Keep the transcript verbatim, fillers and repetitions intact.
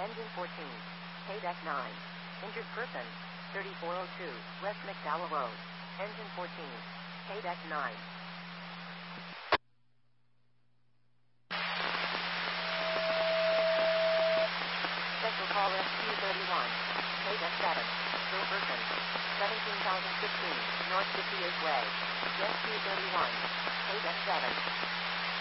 Engine fourteen. K-Deck nine. Injured person. thirty-four oh two, West McDowell Road. Engine fourteen. K-Deck nine. Special call S Q thirty-one. K-Deck seven. Still person. seventeen thousand fifteen, North fifty-eighth Way. S Q thirty-one. K-Deck seven.